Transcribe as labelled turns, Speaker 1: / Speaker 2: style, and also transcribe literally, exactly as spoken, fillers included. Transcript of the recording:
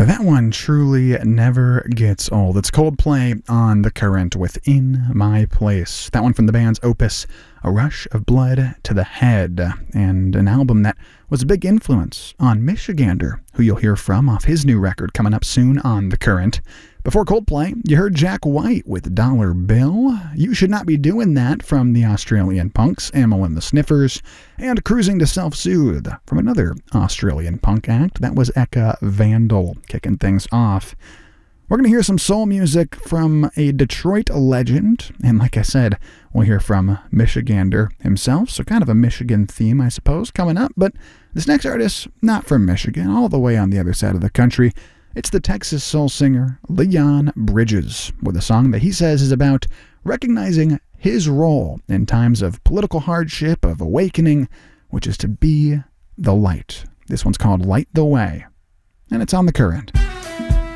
Speaker 1: That one truly never gets old. It's Coldplay on The Current with In My Place. That one from the band's opus, A Rush of Blood to the Head, and an album that was a big influence on Michigander, who you'll hear from off his new record coming up soon on The Current. Before Coldplay, you heard Jack White with Dollar Bill. You Should Not Be Doing That from the Australian punks, Amyl and the Sniffers, and Cruising to Self-Soothe from another Australian punk act. That was Eka Vandal kicking things off. We're going to hear some soul music from a Detroit legend, and like I said, we'll hear from Michigander himself, so kind of a Michigan theme, I suppose, coming up. But this next artist, not from Michigan, all the way on the other side of the country. It's the Texas soul singer Leon Bridges, with a song that he says is about recognizing his role in times of political hardship, of awakening, which is to be the light. This one's called Light the Way, and it's on The Current.